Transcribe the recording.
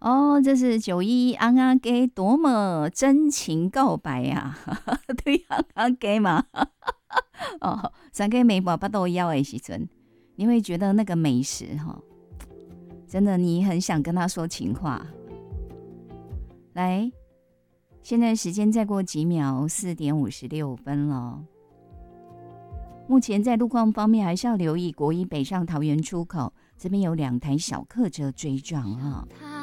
哦，这是911安安给多么真情告白呀、啊！对安安给嘛，哦，三个美宝巴豆腰的时阵，你会觉得那个美食哈，真的你很想跟他说情话。来，现在时间再过几秒，4:56了。目前在路况方面，还是要留意国一北上桃园出口，这边有2台小客车追撞哈。